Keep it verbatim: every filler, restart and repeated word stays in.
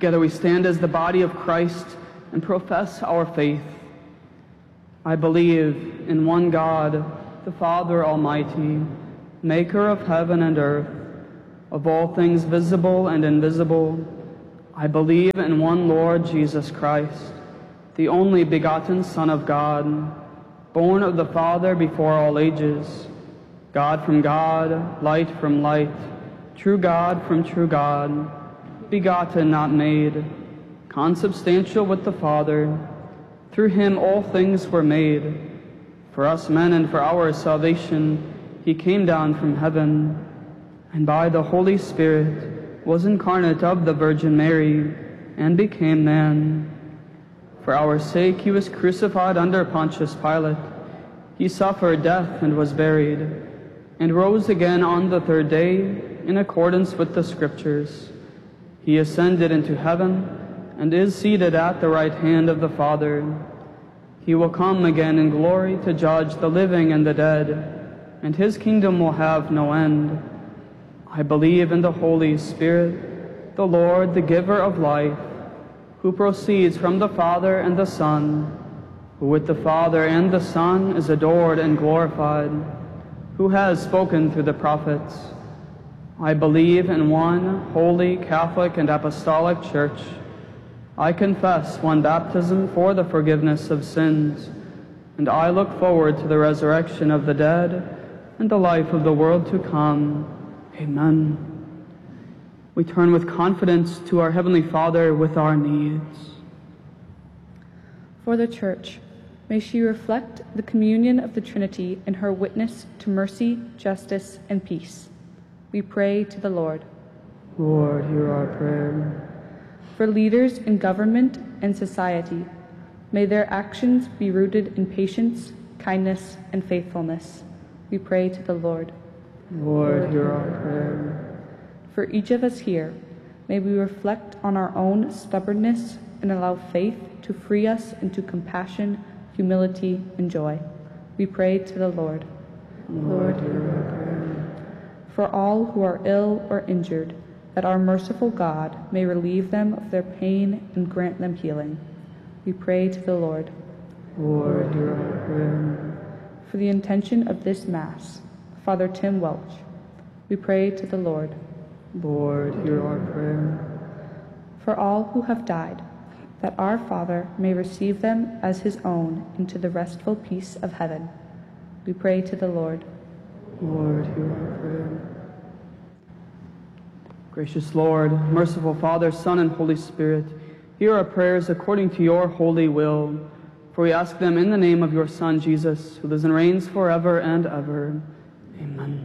Together we stand as the body of Christ and profess our faith. I believe in one God, the Father Almighty, maker of heaven and earth, of all things visible and invisible. I believe in one Lord Jesus Christ, the only begotten Son of God, born of the Father before all ages, God from God, light from light, true God from true God, begotten, not made, consubstantial with the Father. Through him all things were made. For us men and for our salvation he came down from heaven, and by the Holy Spirit was incarnate of the Virgin Mary, and became man. For our sake he was crucified under Pontius Pilate. He suffered death and was buried, and rose again on the third day in accordance with the Scriptures. He ascended into heaven and is seated at the right hand of the Father. He will come again in glory to judge the living and the dead, and his kingdom will have no end. I believe in the Holy Spirit, the Lord, the giver of life, who proceeds from the Father and the Son, who with the Father and the Son is adored and glorified, who has spoken through the prophets. I believe in one holy, Catholic, and Apostolic Church. I confess one baptism for the forgiveness of sins, and I look forward to the resurrection of the dead and the life of the world to come. Amen. We turn with confidence to our Heavenly Father with our needs. For the Church, may she reflect the communion of the Trinity in her witness to mercy, justice, and peace. We pray to the Lord. Lord, hear our prayer. For leaders in government and society, may their actions be rooted in patience, kindness, and faithfulness. We pray to the Lord. Lord, hear our prayer. For each of us here, may we reflect on our own stubbornness and allow faith to free us into compassion, humility, and joy. We pray to the Lord. Lord, hear our prayer. For all who are ill or injured, that our merciful God may relieve them of their pain and grant them healing. We pray to the Lord. Lord, hear our prayer. For the intention of this Mass, Father Tim Welch, we pray to the Lord. Lord, hear our prayer. For all who have died, that our Father may receive them as his own into the restful peace of heaven. We pray to the Lord. Lord, hear our prayer. Gracious Lord, merciful Father, Son, and Holy Spirit, hear our prayers according to your holy will. For we ask them in the name of your Son, Jesus, who lives and reigns forever and ever. Amen.